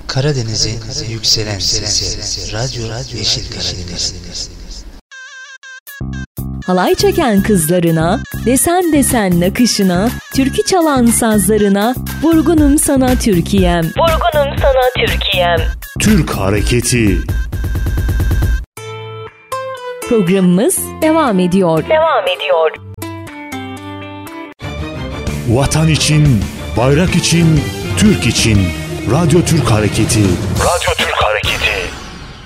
Karadeniz'in yükselen sesi, Radyo Yeşil Karadeniz. Halay çeken kızlarına, desen desen nakışına, türkü çalan sazlarına, vurgunum sana Türkiye'm. Vurgunum sana Türkiye'm. Türk Hareketi. Programımız devam ediyor. Vatan için, bayrak için, Türk için. Radyo Türk Hareketi. Radyo Türk